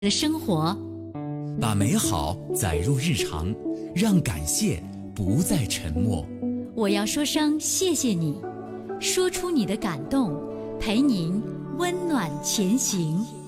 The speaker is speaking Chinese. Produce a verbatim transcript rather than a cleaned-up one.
的生活， 把美好载入日常，让感谢不再沉默。 我要说声谢谢你，说出你的感动，陪您温暖前行。